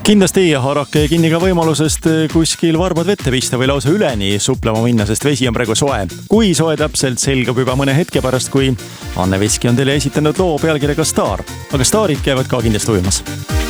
Kindlasti haarake kinni ka võimalusest kuskil varbad vette pista või lausa üleni suplema minna, sest vesi on praegu soe. Kui soe täpselt selgub juba mõne hetke pärast, kui Anne Veski on teile esitanud loo pealkirjaga Staar. Aga staarid käivad ka kindlasti ujumas.